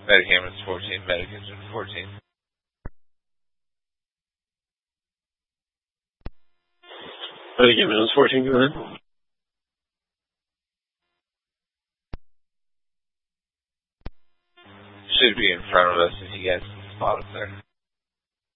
Medicameron's 14. Medicameron's 14. Medicameron's 14, go ahead. Should be in front of us if you guys can spot us there.